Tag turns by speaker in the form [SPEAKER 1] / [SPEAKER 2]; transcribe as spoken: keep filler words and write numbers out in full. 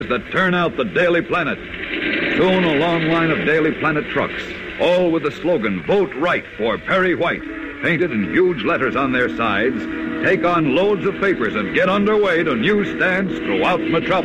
[SPEAKER 1] that turn out the Daily Planet. Soon a long line of Daily Planet trucks, all with the slogan, Vote Right for Perry White, painted in huge letters on their sides, take on loads of papers and get underway to newsstands throughout Metropolis.